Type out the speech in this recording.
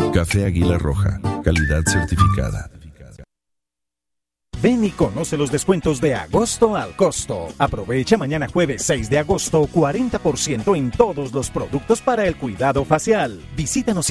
Café Águila Roja, calidad certificada. Ven y conoce los descuentos de agosto al costo. Aprovecha mañana jueves 6 de agosto 40% en todos los productos para el cuidado facial. Visítanos